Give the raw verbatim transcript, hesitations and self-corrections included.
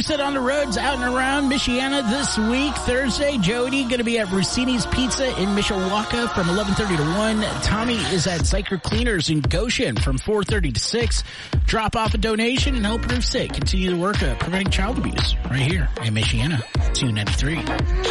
Rusev on the roads out and around Michiana this week. Thursday, Jody going to be at Rossini's Pizza in Mishawaka from eleven thirty to one. Tommy is at Zyker Cleaners in Goshen from four thirty to six. Drop off a donation and help Rusev continue the work of preventing child abuse right here in Michiana, two ninety-three.